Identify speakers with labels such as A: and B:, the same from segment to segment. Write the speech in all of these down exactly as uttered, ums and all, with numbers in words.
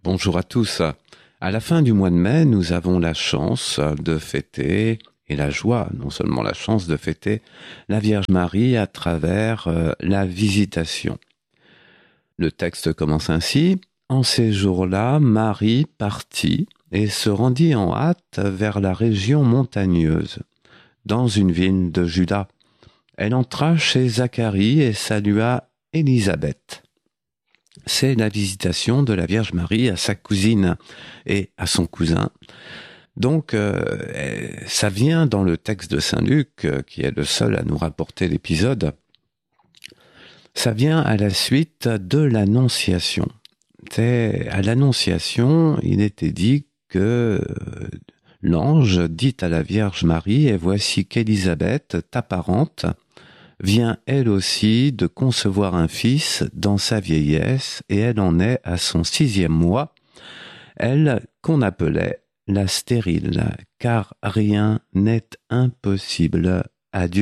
A: Bonjour à tous. À la fin du mois de mai, nous avons la chance de fêter, et la joie, non seulement la chance de fêter, la Vierge Marie à travers euh, la Visitation. Le texte commence ainsi. En ces jours-là, Marie partit et se rendit en hâte vers la région montagneuse, dans une ville de Juda. Elle entra chez Zacharie et salua Élisabeth. C'est la visitation de la Vierge Marie à sa cousine et à son cousin. Donc, euh, ça vient dans le texte de Saint Luc, euh, qui est le seul à nous rapporter l'épisode. Ça vient à la suite de l'Annonciation. C'est, à l'Annonciation, il était dit que euh, l'ange dit à la Vierge Marie « Et voici qu'Élisabeth, ta parente, vient elle aussi de concevoir un fils dans sa vieillesse, et elle en est à son sixième mois, elle qu'on appelait la stérile, car rien n'est impossible à Dieu. »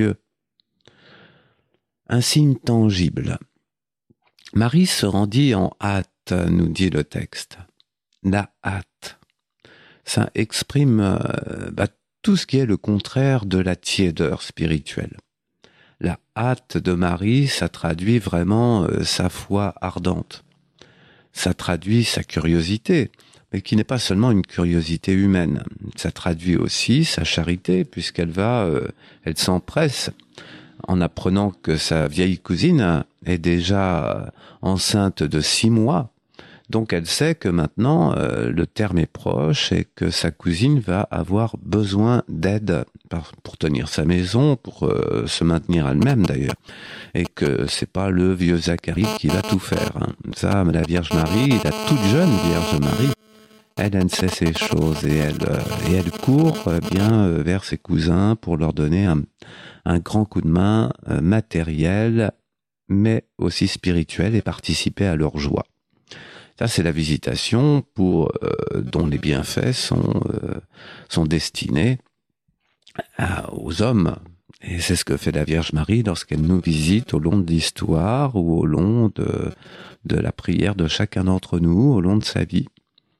A: Un signe tangible. Marie se rendit en hâte, nous dit le texte. La hâte. Ça exprime euh, bah, tout ce qui est le contraire de la tiédeur spirituelle. La hâte de Marie, ça traduit vraiment euh, sa foi ardente. Ça traduit sa curiosité, mais qui n'est pas seulement une curiosité humaine. Ça traduit aussi sa charité, puisqu'elle va, euh, elle s'empresse, en apprenant que sa vieille cousine est déjà enceinte de six mois. Donc elle sait que maintenant euh, le terme est proche et que sa cousine va avoir besoin d'aide pour tenir sa maison, pour euh, se maintenir elle-même d'ailleurs, et que c'est pas le vieux Zacharie qui va tout faire. Hein. Ça, la Vierge Marie, la toute jeune Vierge Marie, elle, elle sait ces choses et elle euh, et elle court euh, bien euh, vers ses cousins pour leur donner un, un grand coup de main euh, matériel, mais aussi spirituel, et participer à leur joie. Ça, c'est la visitation pour euh, dont les bienfaits sont euh, sont destinés à, aux hommes. Et c'est ce que fait la Vierge Marie lorsqu'elle nous visite au long de l'histoire ou au long de de la prière de chacun d'entre nous, au long de sa vie.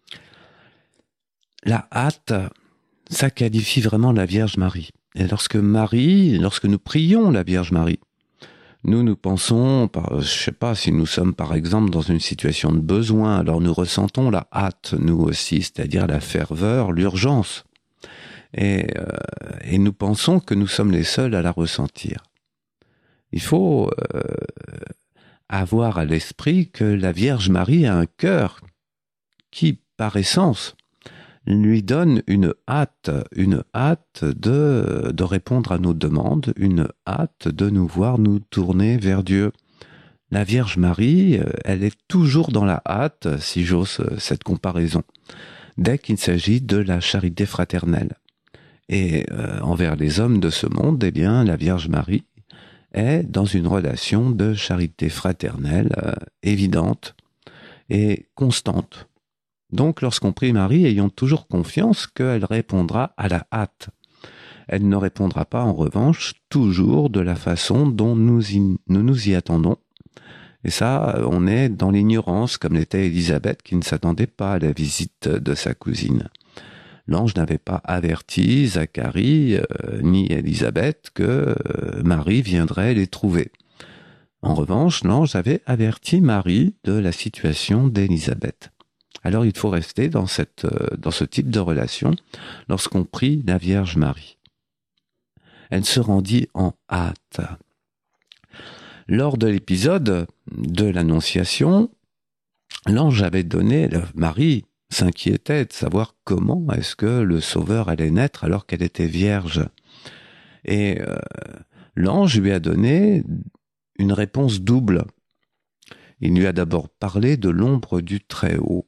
A: La hâte, ça qualifie vraiment la Vierge Marie. Et lorsque Marie, lorsque nous prions la Vierge Marie, nous, nous pensons, je sais pas, si nous sommes par exemple dans une situation de besoin, alors nous ressentons la hâte, nous aussi, c'est-à-dire la ferveur, l'urgence. Et, euh, et nous pensons que nous sommes les seuls à la ressentir. Il faut euh, avoir à l'esprit que la Vierge Marie a un cœur qui, par essence, lui donne une hâte, une hâte de, de répondre à nos demandes, une hâte de nous voir nous tourner vers Dieu. La Vierge Marie, elle est toujours dans la hâte, si j'ose cette comparaison, dès qu'il s'agit de la charité fraternelle. Et euh, envers les hommes de ce monde, eh bien, la Vierge Marie est dans une relation de charité fraternelle euh, évidente et constante. Donc, lorsqu'on prie Marie, ayons toujours confiance qu'elle répondra à la hâte. Elle ne répondra pas, en revanche, toujours de la façon dont nous, y, nous nous y attendons. Et ça, on est dans l'ignorance, comme l'était Élisabeth, qui ne s'attendait pas à la visite de sa cousine. L'ange n'avait pas averti Zacharie euh, ni Élisabeth que euh, Marie viendrait les trouver. En revanche, l'ange avait averti Marie de la situation d'Élisabeth. Alors il faut rester dans, cette, dans ce type de relation lorsqu'on prie la Vierge Marie. Elle se rendit en hâte. Lors de l'épisode de l'Annonciation, l'ange avait donné, Marie s'inquiétait de savoir comment est-ce que le Sauveur allait naître alors qu'elle était vierge. Et euh, l'ange lui a donné une réponse double. Il lui a d'abord parlé de l'ombre du Très-Haut.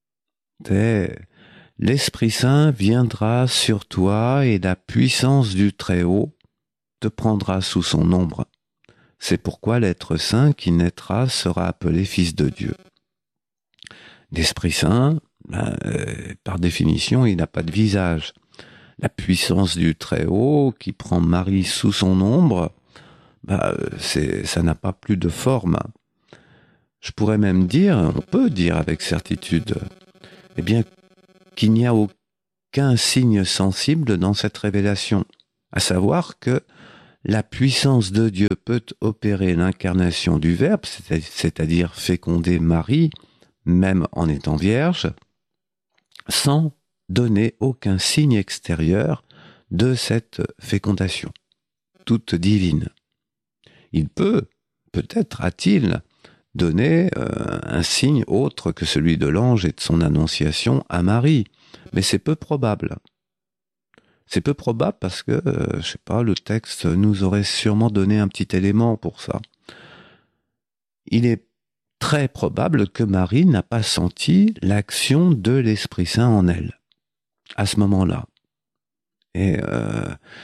A: L'Esprit Saint viendra sur toi et la puissance du Très-Haut te prendra sous son ombre. C'est pourquoi l'être saint qui naîtra sera appelé Fils de Dieu. L'Esprit Saint, ben, euh, par définition, il n'a pas de visage. La puissance du Très-Haut qui prend Marie sous son ombre, ben, c'est, ça n'a pas plus de forme. Je pourrais même dire, on peut dire avec certitude, eh bien, qu'il n'y a aucun signe sensible dans cette révélation, à savoir que la puissance de Dieu peut opérer l'incarnation du Verbe, c'est-à-dire féconder Marie, même en étant vierge, sans donner aucun signe extérieur de cette fécondation, toute divine. Il peut, peut-être a-t-il, donné euh, un signe autre que celui de l'ange et de son annonciation à Marie, mais c'est peu probable. C'est peu probable parce que, euh, je sais pas, le texte nous aurait sûrement donné un petit élément pour ça. Il est très probable que Marie n'a pas senti l'action de l'Esprit Saint en elle, à ce moment-là. Et euh,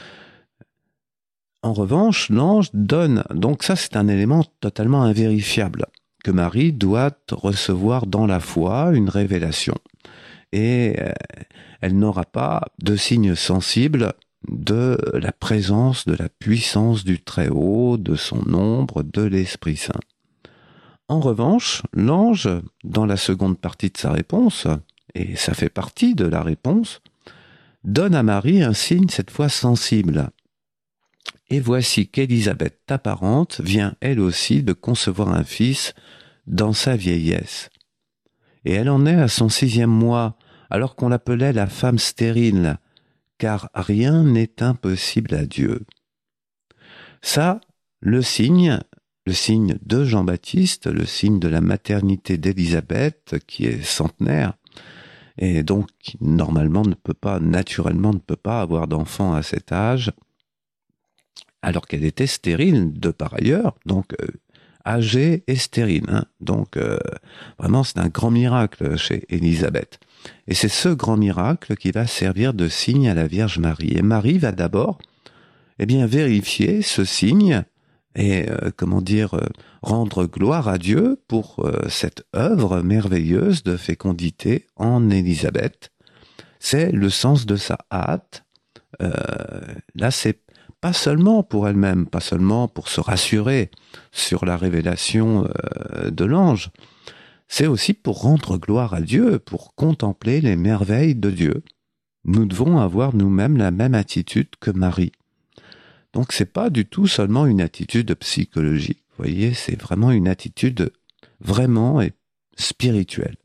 A: en revanche, l'ange donne, donc ça c'est un élément totalement invérifiable, que Marie doit recevoir dans la foi une révélation. Et euh, elle n'aura pas de signe sensible de la présence, de la puissance du Très-Haut, de son ombre, de l'Esprit Saint. En revanche, l'ange, dans la seconde partie de sa réponse, et ça fait partie de la réponse, donne à Marie un signe cette fois sensible. Et voici qu'Élisabeth, ta parente, vient elle aussi de concevoir un fils dans sa vieillesse. Et elle en est à son sixième mois, alors qu'on l'appelait la femme stérile, car rien n'est impossible à Dieu. Ça, le signe, le signe de Jean-Baptiste, le signe de la maternité d'Élisabeth, qui est centenaire, et donc qui normalement ne peut pas, naturellement ne peut pas avoir d'enfant à cet âge, alors qu'elle était stérile de par ailleurs, donc euh, âgée et stérile. Hein. Donc euh, vraiment c'est un grand miracle chez Élisabeth. Et c'est ce grand miracle qui va servir de signe à la Vierge Marie. Et Marie va d'abord eh bien, vérifier ce signe et, euh, comment dire, euh, rendre gloire à Dieu pour euh, cette œuvre merveilleuse de fécondité en Élisabeth. C'est le sens de sa hâte. Euh, là, c'est pas seulement pour elle-même, pas seulement pour se rassurer sur la révélation euh, de l'ange, c'est aussi pour rendre gloire à Dieu, pour contempler les merveilles de Dieu. Nous devons avoir nous-mêmes la même attitude que Marie. Donc c'est pas du tout seulement une attitude psychologique, vous voyez, c'est vraiment une attitude vraiment spirituelle.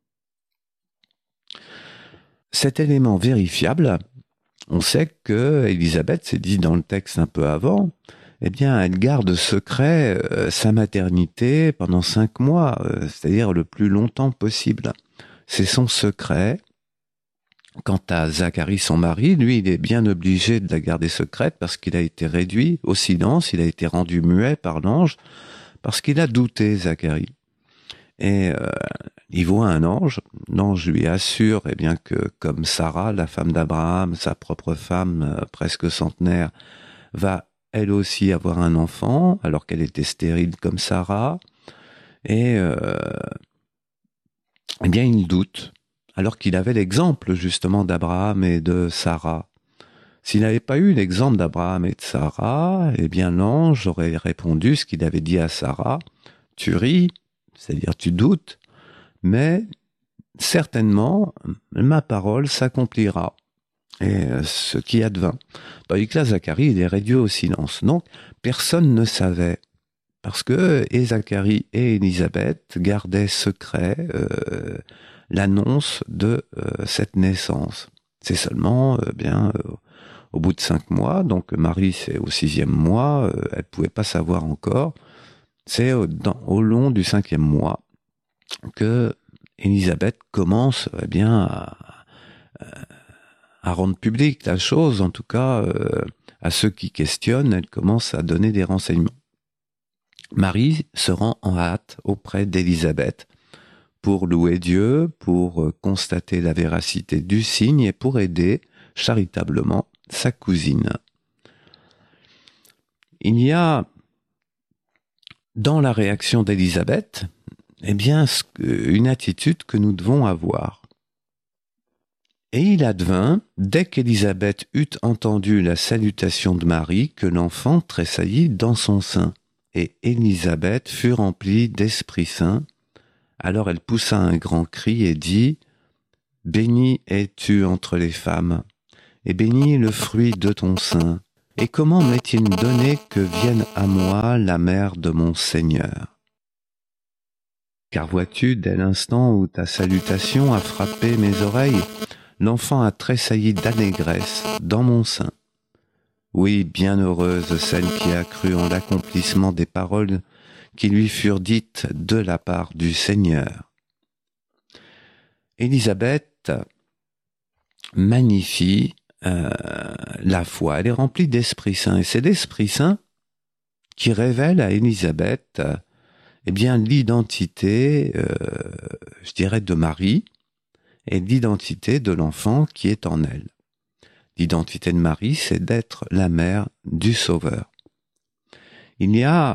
A: Cet élément vérifiable, on sait que Élisabeth, c'est dit dans le texte un peu avant, eh bien, elle garde secret euh, sa maternité pendant cinq mois, euh, c'est-à-dire le plus longtemps possible. C'est son secret. Quant à Zacharie, son mari, lui, il est bien obligé de la garder secrète parce qu'il a été réduit au silence, il a été rendu muet par l'ange, parce qu'il a douté, Zacharie. Et euh, il voit un ange, l'ange lui assure eh bien, que comme Sarah, la femme d'Abraham, sa propre femme euh, presque centenaire, va elle aussi avoir un enfant, alors qu'elle était stérile comme Sarah, et euh, eh bien il doute, alors qu'il avait l'exemple justement d'Abraham et de Sarah. S'il n'avait pas eu l'exemple d'Abraham et de Sarah, eh bien l'ange aurait répondu ce qu'il avait dit à Sarah, tu ris, c'est-à-dire tu doutes, mais certainement ma parole s'accomplira. Et ce qui advint. Tandis que là, Zacharie, il est réduit au silence. Donc, personne ne savait. Parce que et Zacharie et Élisabeth gardaient secret euh, l'annonce de euh, cette naissance. C'est seulement, euh, bien, euh, au bout de cinq mois, donc Marie, c'est au sixième mois, euh, elle pouvait pas savoir encore. C'est au, dans, au long du cinquième mois que Élisabeth commence, eh bien, à, à à rendre publique la chose, en tout cas, euh, à ceux qui questionnent, elle commence à donner des renseignements. Marie se rend en hâte auprès d'Élisabeth pour louer Dieu, pour euh, constater la véracité du signe et pour aider charitablement sa cousine. Il y a dans la réaction d'Élisabeth, eh bien, une attitude que nous devons avoir. Et il advint, dès qu'Élisabeth eut entendu la salutation de Marie, que l'enfant tressaillit dans son sein. Et Élisabeth fut remplie d'Esprit Saint. Alors elle poussa un grand cri et dit, Bénie es-tu entre les femmes, et béni le fruit de ton sein. Et comment m'est-il donné que vienne à moi la mère de mon Seigneur? Car vois-tu, dès l'instant où ta salutation a frappé mes oreilles, l'enfant a tressailli d'allégresse dans mon sein. Oui, bienheureuse celle qui a cru en l'accomplissement des paroles qui lui furent dites de la part du Seigneur. Élisabeth magnifie euh, la foi. Elle est remplie d'Esprit Saint. Et c'est l'Esprit Saint qui révèle à Élisabeth euh, eh bien, l'identité, euh, je dirais, de Marie et l'identité de l'enfant qui est en elle. L'identité de Marie, c'est d'être la mère du Sauveur. Il y a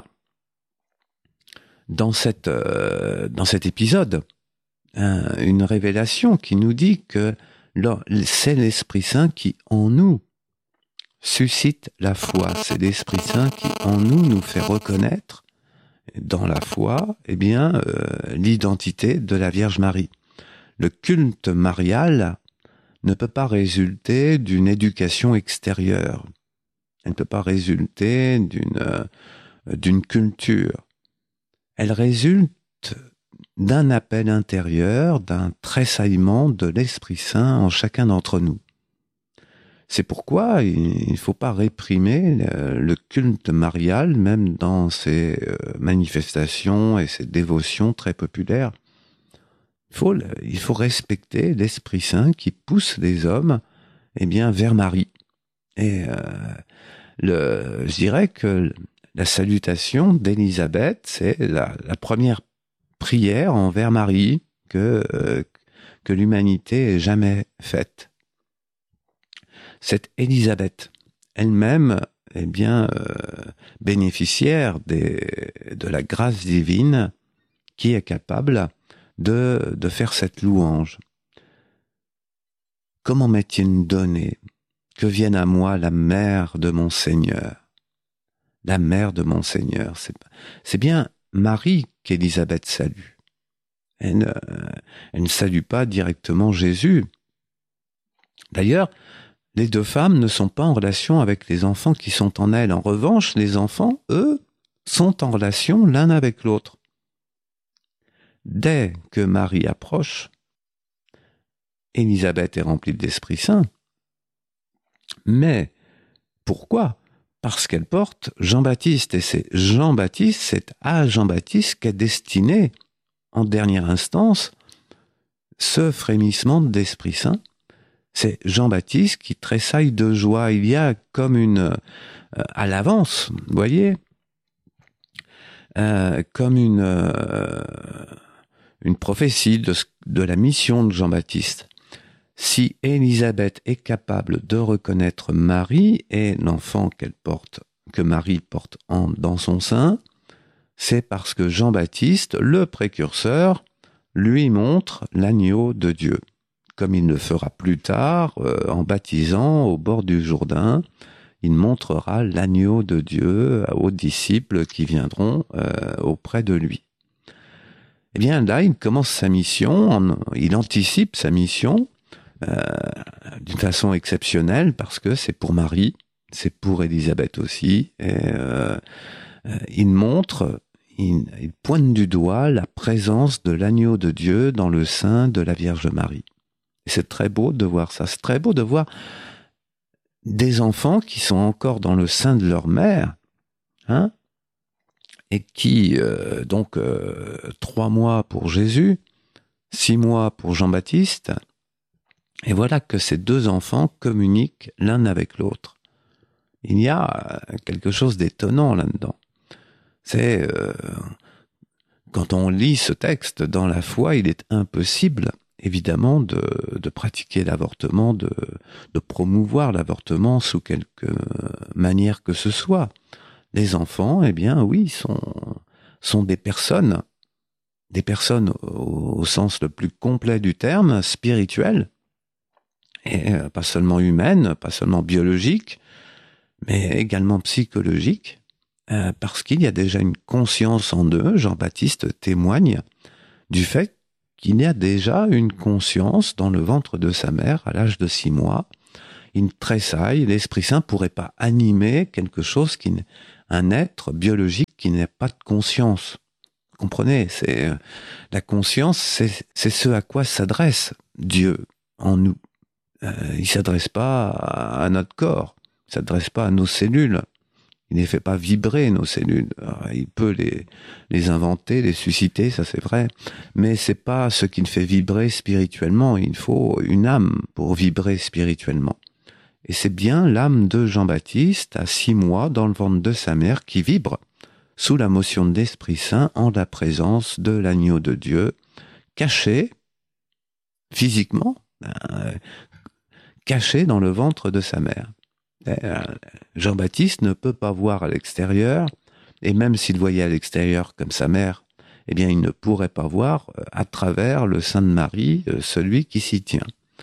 A: dans, cette, euh, dans cet épisode un, une révélation qui nous dit que c'est l'Esprit Saint qui, en nous, suscite la foi. C'est l'Esprit Saint qui, en nous, nous fait reconnaître dans la foi eh bien, euh, l'identité de la Vierge Marie. Le culte marial ne peut pas résulter d'une éducation extérieure. Elle ne peut pas résulter d'une euh, d'une culture. Elle résulte d'un appel intérieur, d'un tressaillement de l'Esprit Saint en chacun d'entre nous. C'est pourquoi il ne faut pas réprimer le culte marial, même dans ses manifestations et ses dévotions très populaires. Il faut, il faut respecter l'Esprit Saint qui pousse les hommes eh bien, vers Marie. Et euh, le, je dirais que la salutation d'Élisabeth, c'est la, la première prière envers Marie que, euh, que l'humanité ait jamais faite. Cette Élisabeth elle-même est eh bien euh, bénéficiaire des, de la grâce divine qui est capable de, de faire cette louange. Comment m'est-il donné que vienne à moi la mère de mon Seigneur? La mère de mon Seigneur, c'est, c'est bien Marie qu'Élisabeth salue. Elle ne, elle ne salue pas directement Jésus. D'ailleurs, les deux femmes ne sont pas en relation avec les enfants qui sont en elles. En revanche, les enfants, eux, sont en relation l'un avec l'autre. Dès que Marie approche, Élisabeth est remplie de l'Esprit Saint. Mais pourquoi ? Parce qu'elle porte Jean-Baptiste. Et c'est Jean-Baptiste, c'est à Jean-Baptiste qu'est destiné, en dernière instance, ce frémissement de l'Esprit Saint. C'est Jean-Baptiste qui tressaille de joie. Il y a comme une, euh, à l'avance, vous voyez, euh, comme une, euh, une prophétie de, de la mission de Jean-Baptiste. Si Élisabeth est capable de reconnaître Marie et l'enfant qu'elle porte, que Marie porte en, dans son sein, c'est parce que Jean-Baptiste, le précurseur, lui montre l'agneau de Dieu. Comme il le fera plus tard, euh, en baptisant au bord du Jourdain, il montrera l'agneau de Dieu aux disciples qui viendront euh, auprès de lui. Eh bien là, il commence sa mission, en, il anticipe sa mission euh, d'une façon exceptionnelle parce que c'est pour Marie, c'est pour Élisabeth aussi, et euh, euh, il montre, il, il pointe du doigt la présence de l'agneau de Dieu dans le sein de la Vierge Marie. C'est très beau de voir ça. C'est très beau de voir des enfants qui sont encore dans le sein de leur mère, hein, et qui, euh, donc, euh, trois mois pour Jésus, six mois pour Jean-Baptiste, et voilà que ces deux enfants communiquent l'un avec l'autre. Il y a quelque chose d'étonnant là-dedans. C'est, euh, quand on lit ce texte dans la foi, il est impossible évidemment de, de pratiquer l'avortement, de, de promouvoir l'avortement sous quelque manière que ce soit. Les enfants, eh bien oui, sont, sont des personnes, des personnes au, au sens le plus complet du terme, spirituelles, et pas seulement humaines, pas seulement biologiques, mais également psychologiques, euh, parce qu'il y a déjà une conscience en eux. Jean-Baptiste témoigne du fait qu'il y a déjà une conscience dans le ventre de sa mère à l'âge de six mois. Il tressaille, l'Esprit Saint pourrait pas animer quelque chose qui n'est un être biologique qui n'a pas de conscience. Vous comprenez, c'est la conscience, c'est, c'est ce à quoi s'adresse Dieu en nous. Euh, il s'adresse pas à, à notre corps, il s'adresse pas à nos cellules. Il ne fait pas vibrer nos cellules. Alors, il peut les, les inventer, les susciter, ça c'est vrai. Mais c'est pas ce qui le fait vibrer spirituellement. Il faut une âme pour vibrer spirituellement. Et c'est bien l'âme de Jean-Baptiste, à six mois, dans le ventre de sa mère, qui vibre sous la motion de l'Esprit Saint en la présence de l'agneau de Dieu, caché, physiquement, euh, caché dans le ventre de sa mère. Jean-Baptiste ne peut pas voir à l'extérieur, et même s'il voyait à l'extérieur comme sa mère, eh bien il ne pourrait pas voir à travers le sein de Marie celui qui s'y tient.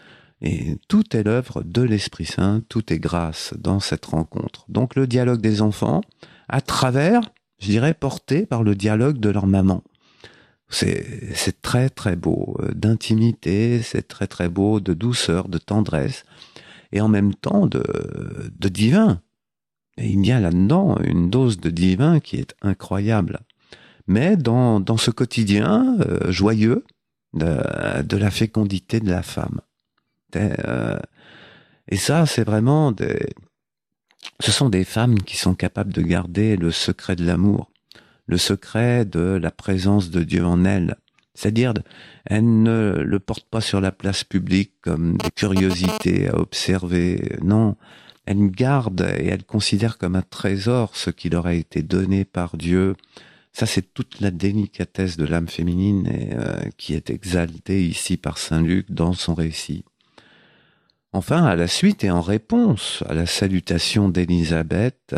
A: Et tout est l'œuvre de l'Esprit Saint, tout est grâce dans cette rencontre. Donc le dialogue des enfants, à travers, je dirais, porté par le dialogue de leur maman. C'est, c'est très très beau, d'intimité, c'est très très beau, de douceur, de tendresse, et en même temps de, de divin. Et il y a là-dedans une dose de divin qui est incroyable. Mais dans, dans ce quotidien euh, joyeux de, de la fécondité de la femme. Et, euh, et ça, c'est vraiment des... Ce sont des femmes qui sont capables de garder le secret de l'amour, le secret de la présence de Dieu en elles. C'est-à-dire, elles ne le portent pas sur la place publique comme des curiosités à observer. Non, elles gardent et elles considèrent comme un trésor ce qui leur a été donné par Dieu. Ça, c'est toute la délicatesse de l'âme féminine et, euh, qui est exaltée ici par saint Luc dans son récit. Enfin, à la suite et en réponse à la salutation d'Élisabeth,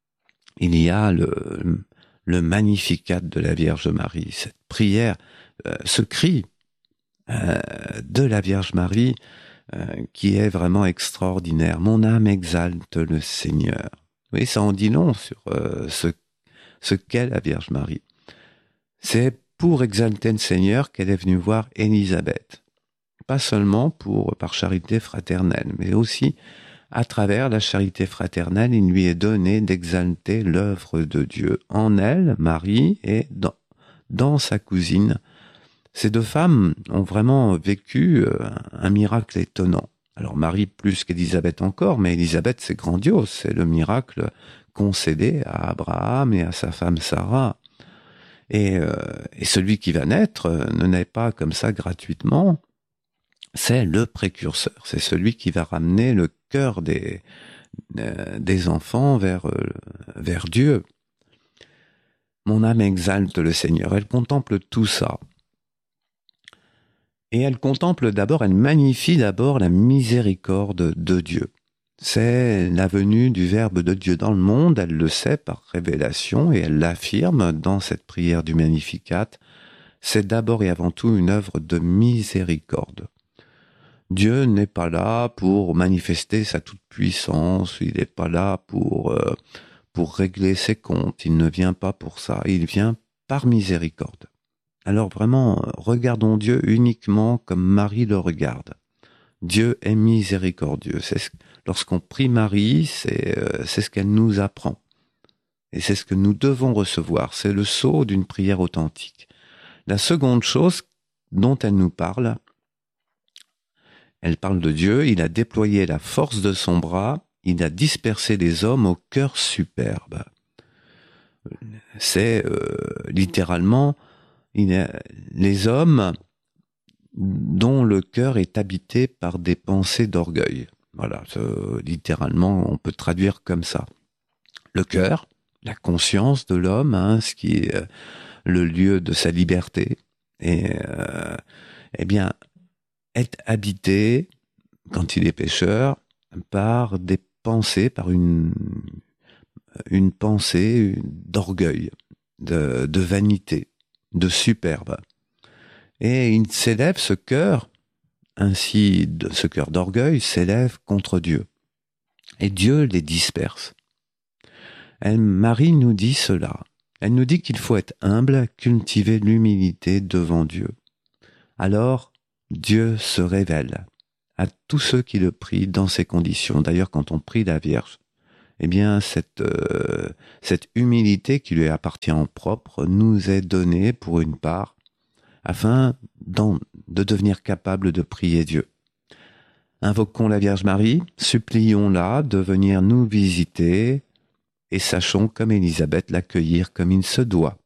A: il y a le, le Magnificat de la Vierge Marie, cette prière, euh, ce cri euh, de la Vierge Marie euh, qui est vraiment extraordinaire. Mon âme exalte le Seigneur. Oui, ça en dit long sur euh, ce, ce qu'est la Vierge Marie. C'est pour exalter le Seigneur qu'elle est venue voir Élisabeth. Pas seulement pour, par charité fraternelle, mais aussi à travers la charité fraternelle, il lui est donné d'exalter l'œuvre de Dieu en elle, Marie, et dans, dans sa cousine. Ces deux femmes ont vraiment vécu un miracle étonnant. Alors Marie plus qu'Élisabeth encore, mais Élisabeth c'est grandiose, c'est le miracle concédé à Abraham et à sa femme Sarah. Et, euh, et celui qui va naître ne naît pas comme ça gratuitement, c'est le précurseur, c'est celui qui va ramener le cœur des, euh, des enfants vers, euh, vers Dieu. Mon âme exalte le Seigneur, elle contemple tout ça. Et elle contemple d'abord, elle magnifie d'abord la miséricorde de Dieu. C'est la venue du Verbe de Dieu dans le monde, elle le sait par révélation et elle l'affirme dans cette prière du Magnificat. C'est d'abord et avant tout une œuvre de miséricorde. Dieu n'est pas là pour manifester sa toute-puissance, il n'est pas là pour, euh, pour régler ses comptes, il ne vient pas pour ça, il vient par miséricorde. Alors vraiment, regardons Dieu uniquement comme Marie le regarde. Dieu est miséricordieux. C'est ce, lorsqu'on prie Marie, c'est, euh, c'est ce qu'elle nous apprend. Et c'est ce que nous devons recevoir. C'est le sceau d'une prière authentique. La seconde chose dont elle nous parle, elle parle de Dieu, il a déployé la force de son bras, il a dispersé les hommes au cœur superbe. C'est euh, littéralement il a, les hommes dont le cœur est habité par des pensées d'orgueil. Voilà, euh, littéralement, on peut traduire comme ça. Le cœur, la conscience de l'homme, hein, ce qui est euh, le lieu de sa liberté, et euh, eh bien, est habité, quand il est pécheur, par des pensées, par une, une pensée d'orgueil, de, de vanité, de superbe. Et il s'élève, ce cœur, ainsi, ce cœur d'orgueil s'élève contre Dieu. Et Dieu les disperse. Elle, Marie nous dit cela. Elle nous dit qu'il faut être humble, cultiver l'humilité devant Dieu. alors Dieu se révèle à tous ceux qui le prient dans ces conditions. D'ailleurs, quand on prie la Vierge, eh bien, cette, euh, cette humilité qui lui appartient en propre nous est donnée pour une part, afin de devenir capable de prier Dieu. Invoquons la Vierge Marie, supplions-la de venir nous visiter et sachons, comme Élisabeth, l'accueillir comme il se doit.